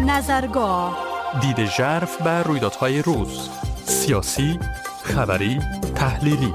نظرگاه، دید ژرف بر رویدادهای روز، سیاسی، خبری، تحلیلی.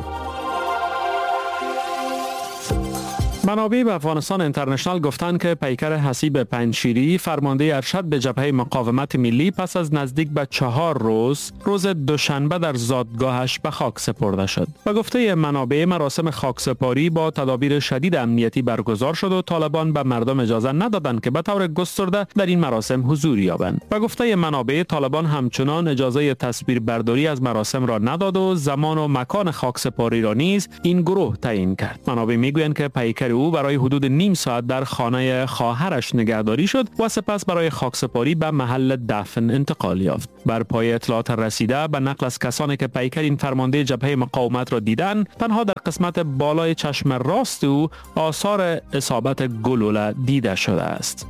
منابع به افغانستان اینترنشنال گفتند که پیکر حسیب پنجشیری فرمانده ارشد به جبهه مقاومت ملی پس از نزدیک به 4 روز دوشنبه در زادگاهش به خاک سپرده شد. به گفته منابع مراسم خاکسپاری با تدابیر شدید امنیتی برگزار شد و طالبان به مردم اجازه ندادند که به طور گسترده در این مراسم حضور یابند. به گفته منابع طالبان همچنان اجازه تصویربرداری از مراسم را نداد و زمان و مکان خاکسپاری را نیز این گروه تعیین کرد. منابع میگویند که پیکر او برای حدود نیم ساعت در خانه خواهرش نگهداری شد و سپس برای خاکسپاری به محل دفن انتقال یافت. بر پای اطلاعات رسیده به نقل از کسانی که پیکر این فرمانده جبهه مقاومت را دیدند، تنها در قسمت بالای چشم راست او آثار اصابت گلوله دیده شده است.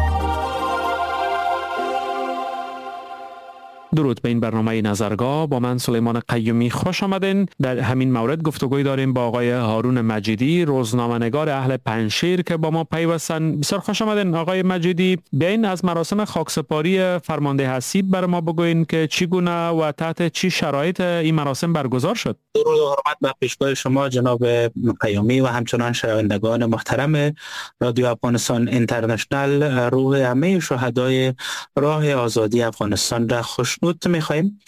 درود به این برنامه نظرگاه. با من سلیمان قیومی خوش آمدین. در همین مورد گفتگوی داریم با آقای هارون مجیدی، روزنامه‌نگار اهل پنجشیر که با ما پیوستن. بسیار خوش آمدین آقای مجیدی. بیاین از مراسم خاکسپاری فرمانده حسیب بر ما بگوین که چگونه و تحت چی شرایط این مراسم برگزار شد. درود و حرمت به پیشگاه شما جناب قیومی و همچنان شنوندگان محترم رادیو افغانستان اینترنشنال. روح همه شهدای راه آزادی افغانستان را خوشنود می‌خواهیم.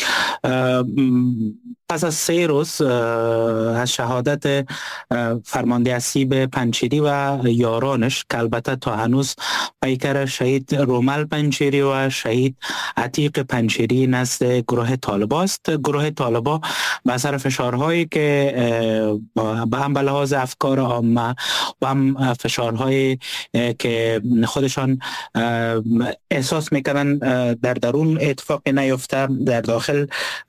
پس از 3 روز از شهادت فرمانده حسیب پنجشیری و یارانش که البته تا هنوز پیکر شهید رومل پنجشیری و شهید عتیق پنجشیری نزد گروه طالبا است. گروه طالبا به اثر فشارهایی که هم به لحاظ افکار عامه و هم فشارهایی که خودشان احساس میکنن در درون اتفاق نیفته، در داخل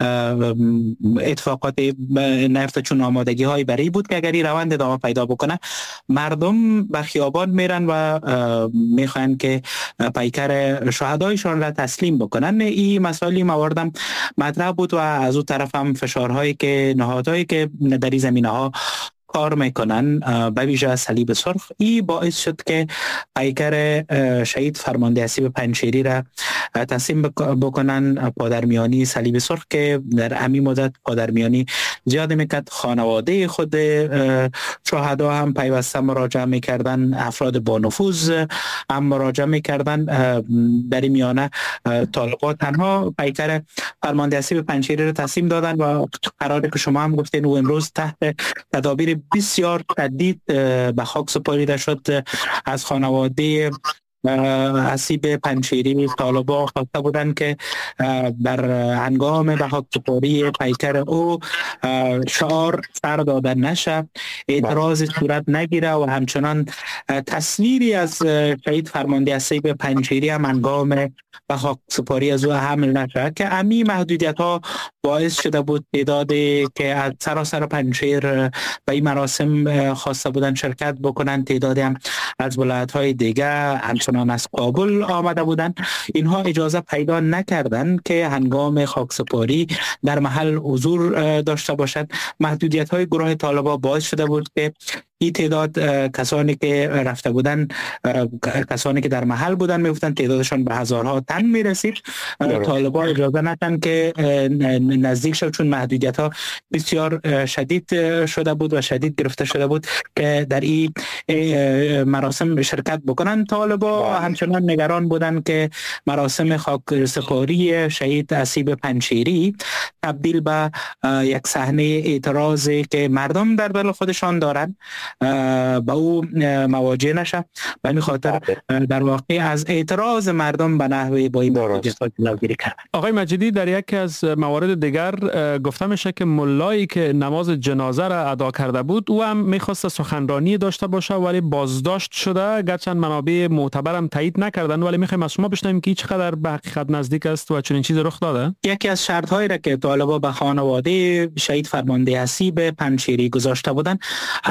اتفاقات نیفته، چون آمادگی های برای بود که اگر این روند ادامه پیدا بکنه مردم به خیابان میرن و میخوان که پیکر شهدایشان را تسلیم بکنن. این مسائل مواردم مطرح بود و از اون طرف هم فشارهایی که نهادهایی که در این زمینه ها کار میکنن به ویژه صلیب سرخ، این باعث شد که پیکر شهید فرمانده حسیب پنجشیری را تسلیم بکنن پادرمیانی صلیب سرخ که در همین مدت پادرمیانی زیاد میکرد. خانواده خود شهدا هم پیوسته مراجعه میکردن، افراد با نفوذ هم مراجعه میکردن. در این میانه طالبان تنها پیکر فرمانده حسیب پنجشیری را تسلیم دادن و قراره که شما هم گفتین و امروز تحت تدابیر بسیار شدید به خاک سپریده شد. از خانواده حسیب پنجشیری طالبا خواسته بودند که در هنگام به خاک سپاری پیکر او شعار سر داده نشه، اعتراض صورت نگیره و همچنان تصویری از شهید فرمانده حسیب پنجشیری هم هنگام به خاک سپاری از او حمل نشه، که امی محدودیت ها باعث شده بود تعدادی که از سراسر پنجشیر به این مراسم خواسته بودن شرکت بکنن، تعدادی هم از ولایت‌های دیگه همچنان از کابل آمده بودن، اینها اجازه پیدا نکردن که هنگام خاکسپاری در محل حضور داشته باشند. محدودیت‌های گروه طالبان باعث شده بود که این تعداد کسانی که رفته بودن، کسانی که در محل بودن میگفتن تعدادشان به هزارها تن میرسید. طالبان اجازه ندادن که نزدیک شد، چون محدودیت ها بسیار شدید شده بود و شدید گرفته شده بود که در این مراسم شرکت بکنن. طالبان همچنان نگران بودن که مراسم خاکسپاری شهید حسیب پنجشیری تبدیل به یک صحنه اعتراضی که مردم در دل خودشان دارن با او مواجه نشه. به این خاطر در واقع از اعتراض مردم به نحوی با این محدودیت‌ها جلوگیری کرد. آقای مجیدی، در یکی از موارد دیگر گفته میشه که ملایی که نماز جنازه را ادا کرده بود او هم میخواست سخنرانی داشته باشه ولی بازداشت شده، گرچند منابع معتبرم تایید نکردن، ولی میخوایم از شما بشنویم که چقدر به حقیقت نزدیک است و چنین چیزی رخ داده. یکی از شرط‌هایی را که طالبان به خانواده شهید فرمانده حسیب پنجشیری گذاشته بودند همین بود که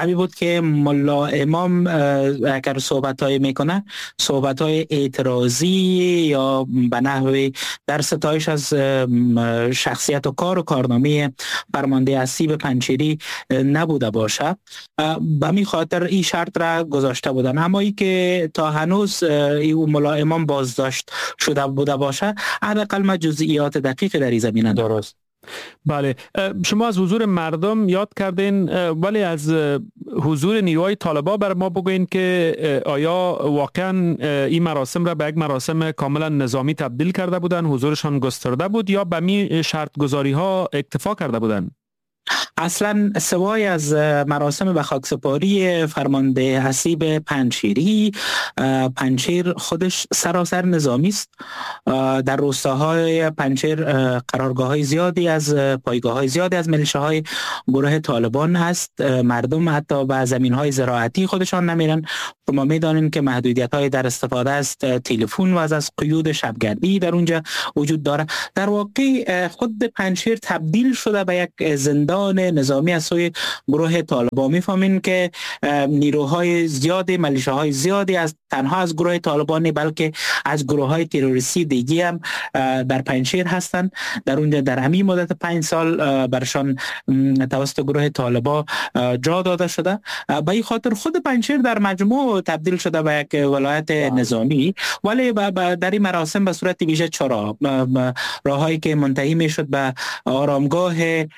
که ملا امام اگر صحبت های میکنه صحبت های اعتراضی یا به نحو در ستایش از شخصیت و کار و کارنامه فرمانده حسیب پنجشیری نبوده باشه، به می خاطر این شرط را گذاشته بودن. اما ای که تا هنوز این ملا امام بازداشت شده بوده باشه، حداقل ما جزئیات دقیق در این زمینه درست. بله، شما از حضور مردم یاد کردین، ولی از حضور نیروهای طالبان بر ما بگوین که آیا واقعا این مراسم را به یک مراسم کاملا نظامی تبدیل کرده بودن، حضورشان گسترده بود یا به می شرط گذاری ها اکتفا کرده بودن؟ اصلا سوای از مراسم به خاکسپاری فرمانده حسیب پنجشیری، پنجشیر خودش سراسر نظامی است. در روستاهای پنجشیر قرارگاه‌های زیادی از پایگاه‌های زیادی از ملیشه‌های گروه طالبان هست. مردم حتی به زمین‌های زراعتی خودشان نمیرن. ما می‌دانیم که محدودیت‌های در استفاده از تلفن و از قیود شبگردی در اونجا وجود داره. در واقع خود پنجشیر تبدیل شده به یک زندان نظامی از سوی گروه طالبان. میفهمین که نیروهای زیادی، ملیشه‌های زیادی از تنها از گروه طالبان بلکه از گروه‌های تروریستی دیگه هم در پنجشیر هستند. در اونجا در همین مدت 5 سال برشان توسط گروه طالبان جا داده شده. به این خاطر خود پنجشیر در مجموع تبدیل شده به یک ولایت نظامی، ولی در این مراسم به صورت ویژه 4 راههایی که منتهی میشد به آرامگاه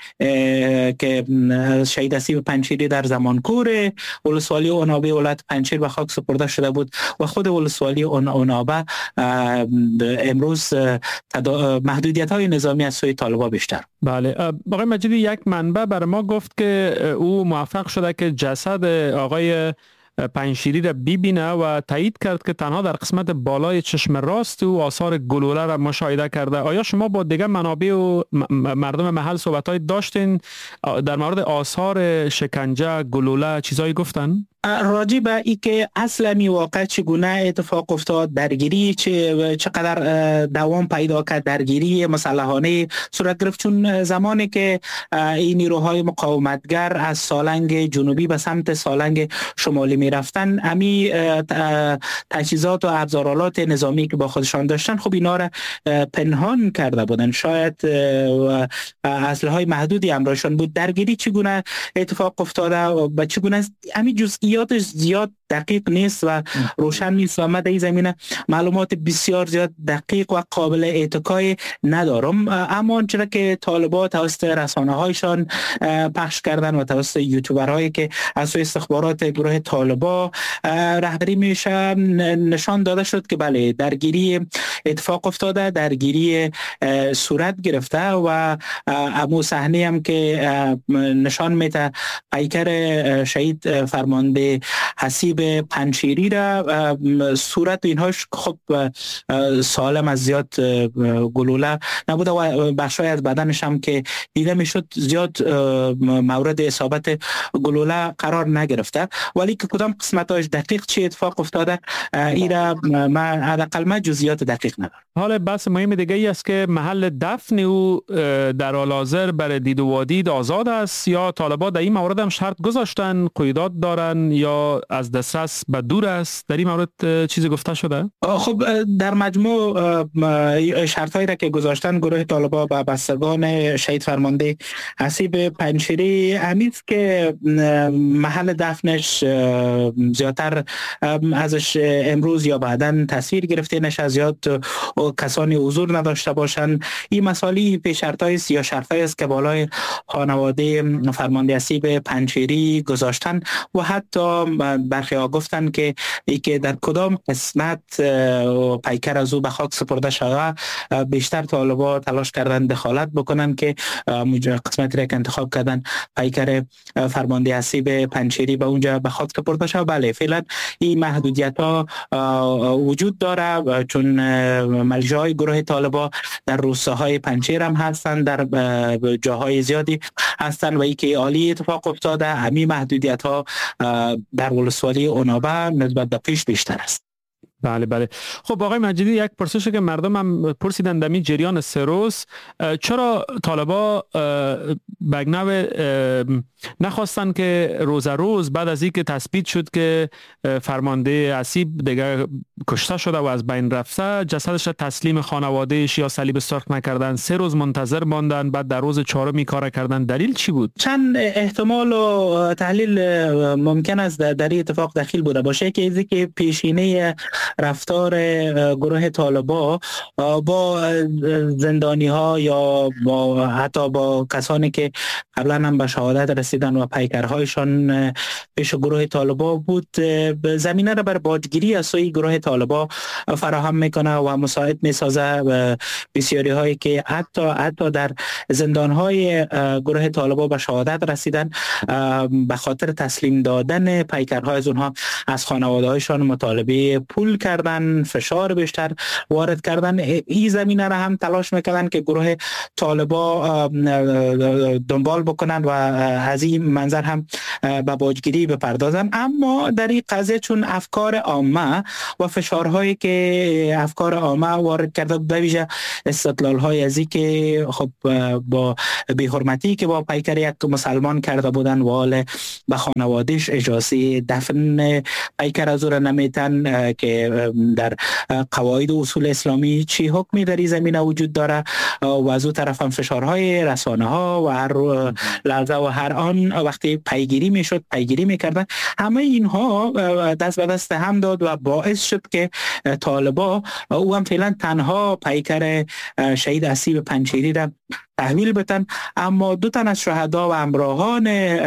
که شهید حسیب پنجشیری در زمانکور ولسوالی عنابه ولایت پنجشیر به خاک سپرده شده بود و خود ولسوالی عنابه امروز محدودیت‌های نظامی از سوی طالبان بیشتر. بله، آقای مجیدی، یک منبع بر ما گفت که او موفق شده که جسد آقای پنجشیری را ببینه و تایید کرد که تنها در قسمت بالای چشم راست او آثار گلوله را مشاهده کرده. آیا شما با دیگر منابع و مردم محل صحبت‌های داشتین در مورد آثار شکنجه، گلوله، چیزایی گفتن؟ راجع به ای که اصل می واقع چگونه اتفاق افتاد، درگیری چقدر دوام پیدا کرد، درگیری مسلحانه صورت گرفت، چون زمانی که این نیروهای مقاومتگر از سالنگ جنوبی به سمت سالنگ شمالی می رفتن، امی تجهیزات و ابزارالات نظامی که با خودشان داشتن خب اینا را پنهان کرده بودن. شاید اسلحه‌های محدودی همراهشان بود. درگیری چگونه اتفاق افتاده و چگونه امی جزئی زیاد دقیق نیست و روشن نیست و من در این زمینه معلومات بسیار زیاد دقیق و قابل اتکای ندارم. اما آنچه که طالبان توسط رسانه‌هایشان پخش کردن و توسط یوتیوبرهایی که از سوی استخبارات گروه طالبان رهبری میشه نشان داده شد که بله، درگیری اتفاق افتاده، درگیری صورت گرفته و امو صحنه هم که نشان میده پیکر شهید فرمانده حسیب پنجشیری را صورت اینهاش خب سالم از زیاد گلوله نبوده و بخشای از بدنش هم که دیده میشد زیاد مورد اصابت گلوله قرار نگرفته، ولی که کدام قسمتاش دقیق چی اتفاق افتاده ایرا حداقل جزئیات دقیق ندارم. حالا بحث مهم دیگه ای است که محل دفن او در حال حاضر برای دید و وادید آزاد است یا طالبان در این مورد هم شرط گذاشتن، قیودات دارن یا از دسترس به دور است؟ در این مورد چیزی گفته شده؟ خب در مجموع شرطایی را که گذاشتن گروه طالبان با بستگان شهید فرمانده حسیب پنجشیری همیست که محل دفنش زیادتر ازش امروز یا بعداً تصویر گرفته نشه، زیاد کسانی حضور نداشته باشن. این مسائلی پیش شرطایی است یا شرطایی است که بالای خانواده فرمانده حسیب پنجشیری گذاشتن و حتی برخی ها گفتن که ای که در کدام قسمت پیکر از او به خاک سپرده شده بیشتر طالبان تلاش کردن دخالت بکنن که قسمتی را که انتخاب کردن پیکر فرمانده حسیب پنجشیری به اونجا به خاک سپرده شده. بله، فعلا این محدودیت ها وجود داره چون ملجای گروه طالبان در روستاهای پنجشیر هم هستن، در جاهای زیادی هستن و ای که عالی اتفاق افتاده همین محدودیت ها در ولسوالی عنابه نسبت به پیش بیشتر است. بله بله. خب آقای مجیدی، یک پرسشی که مردم هم پرسیدن دمی جریان 3 روز، چرا طالبا بگنو نخواستن که روز بعد از اینکه تثبیت شد که فرمانده حسیب دیگه کشته شده و از بین رفته، جسدش را تسلیم خانوادهش یا صلیب سرخ نکردن، 3 روز منتظر ماندن، بعد در روز 4 کار کردن؟ دلیل چی بود؟ چند احتمال و تحلیل ممکن است در این اتفاق دخیل بوده باشه که از که پیشینه رفتار گروه طالبا با زندانی ها یا با حتی با کسانی که قبلا هم به شهادت رسیدن و پیکرهایشان پیش گروه طالبا بود، زمینه را بر باجگیری از سوی گروه طالبا فراهم میکنه و مساعد میسازه بسیاری هایی که حتی در زندان های گروه طالبا به شهادت رسیدن به خاطر تسلیم دادن پیکرهای از اونها از خانواده هایشان مطالبه پول کردن، فشار بیشتر وارد کردن. این زمینه را هم تلاش میکردن که گروه طالبا دنبال بکنن و از این منظر هم به باجگیری بپردازن. اما در این قضیه چون افکار عامه و فشارهایی که افکار عامه وارد کرده بود، به ویژه استدلال های از این که خب با بی‌حرمتی که با پیکر یک مسلمان کرده بودن و حال به خانوادهش اجازه دفن پیکر از او را نمیتن که در قواعد و اصول اسلامی چی حکمی در این زمینه وجود داره، و از او طرف هم فشارهای رسانه ها و هر لحظه و هر آن وقتی پیگیری میشد پیگیری میکردن. همه اینها دست به دست هم داد و باعث شد که طالبا او هم فعلا تنها پیکر شهید حسیب پنجشیری را تحویل بدن. اما 2 تن از شهدا و همراهان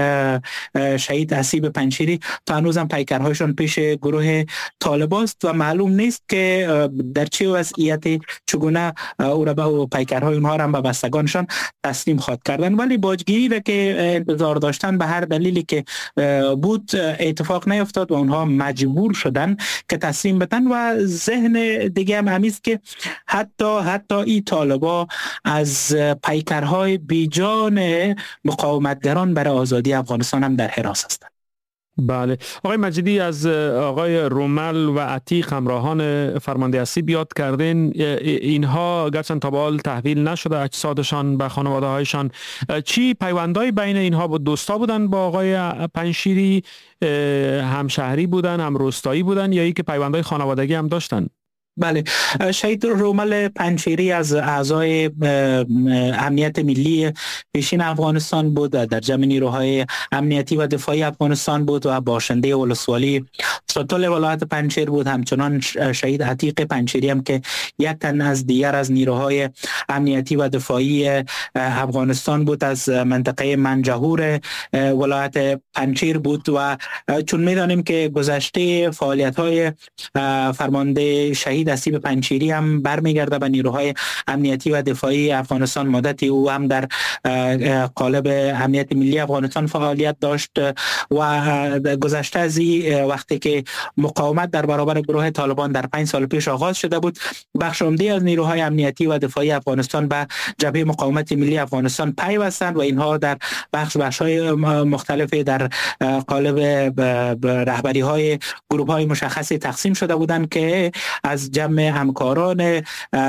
شهید حسیب پنجشیری تا هنوز هم پیکرهایشان پیش گروه طالباست و معلوم نیست که در چه وضعیتی چگونه او را به پیکرهای اونها را به بستگانشان تسلیم خواهد کردن. ولی باجگیری را که انتظار داشتن به هر دلیلی که بود اتفاق نیفتاد و اونها مجبور شدن که تسلیم بدن. و ذهن دیگه هم همیست که حتی این طالبا از پیکرهای بیجان مقاومتگران برای آزادی افغانستان هم در حراس هستند. بله. آقای مجیدی، از آقای رومل و عتیق همراهان فرمانده حسیب یاد کردین. اینها گرچند تا به حال تحویل نشده اجسادشان به خانواده هایشان، چی پیوندای بین اینها بود؟ دوستا بودن با آقای پنجشیری، همشهری بودن، هم روستایی بودن، یا ای که پیوندای خانوادگی هم داشتن؟ بله، شهید رومل پنجشیری از اعضای امنیت ملی پیشین افغانستان بود، در جمع نیروهای امنیتی و دفاعی افغانستان بود و باشنده ولسوالی سطل ولایت پنجشیر بود. همچنان شهید عتیق پنجشیری هم که یک تن از دیگر از نیروهای امنیتی و دفاعی افغانستان بود، از منطقه منجهور ولایت پنجشیر بود. و چون میدانیم که گذشته فعالیت‌های فرمانده شهید حسیب پنجشیری هم برمیگرده به نیروهای امنیتی و دفاعی افغانستان، مدتی او هم در قالب امنیت ملی افغانستان فعالیت داشت و گذشته از وقتی که مقاومت در برابر گروه طالبان در 5 سال پیش آغاز شده بود، بخش عمده از نیروهای امنیتی و دفاعی افغانستان به جبهه مقاومت ملی افغانستان پیوستند و اینها در بخش‌های مختلفی در قالب رهبری‌های گروه‌های مشخصی تقسیم شده بودند که از جمع همکاران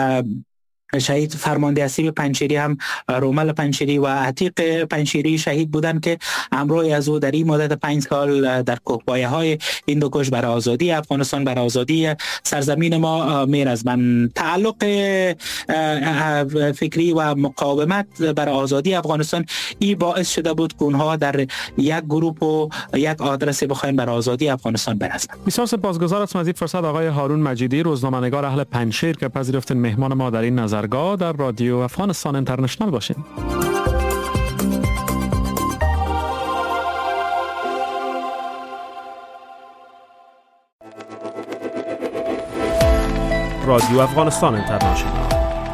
شهید فرمانده حسیب پنجشیری هم رومل پنجشیری و عتیق پنجشیری شهید بودند که همراه از او در این مدت 5 سال در کوهپایه‌های هندوکش برای آزادی افغانستان، برای آزادی سرزمین ما میرزمند. تعلق فکری و مقاومت برای آزادی افغانستان این باعث شده بود که اونها در یک گروه و یک آدرس بخواین برای آزادی افغانستان برسند. بسیار سپاسگزار هستم از این فرصت آقای هارون مجیدی، روزنامه‌نگار اهل پنجشیر، که پذیرفتین مهمان ما در این نظرگاه در رادیو افغانستان اینترنشنال باشین. رادیو افغانستان اینترنشنال.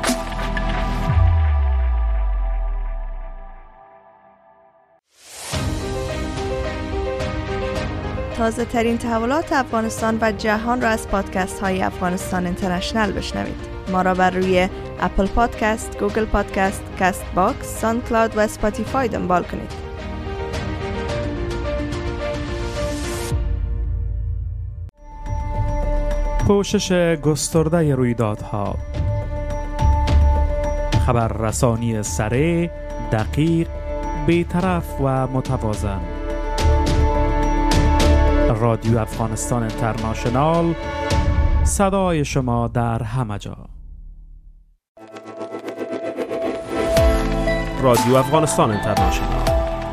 تازه ترین تحولات افغانستان و جهان را از پادکست های افغانستان اینترنشنال بشنوید. ما را بر روی اپل پادکست، گوگل پادکست، کست باکس، ساوند کلاود و اسپاتیفای دنبال کنید. پوشش گسترده رویدادها، خبررسانی سریع، دقیق، بی‌طرف و متوازن. رادیو افغانستان اینترنشنال، صدای شما در همه جا. رادیو افغانستان اینترنشنال.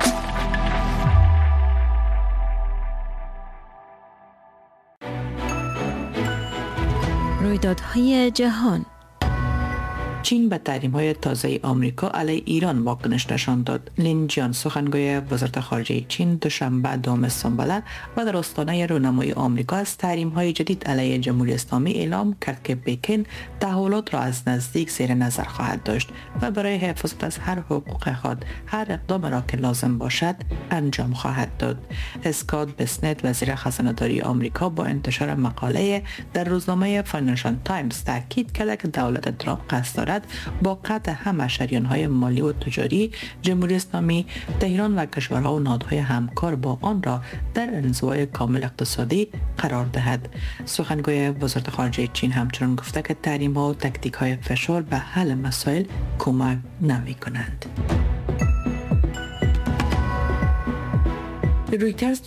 رویدادهای جهان. چین به تحریم‌های تازه آمریکا علیه ایران واکنش نشان داد. لین جیان سخنگوی وزارت خارجه چین دوشنبه 2 سامبله و در آستانه رونمایی آمریکا از تحریم‌های جدید علیه جمهوری اسلامی اعلام کرد که پکن تحولات را از نزدیک زیر نظر خواهد داشت و برای حفاظت از هر حقوق خود هر اقدام را که لازم باشد انجام خواهد داد. اسکات بسنت وزیر خزانه‌داری آمریکا با انتشار مقاله در روزنامه فاینانشال تایمز تاکید کرد که دولت ترامپ قصد دارد با قطع همه شریان‌های مالی و تجاری جمهوری اسلامی تهران و کشورها و نهادهای همکار با آن را در انزوای کامل اقتصادی قرار دهد. سخنگوی وزارت خارجه چین همچنان گفته که تحریم‌ها و تاکتیک‌های فشار به حل مسائل کمک نمی‌کنند. رویترز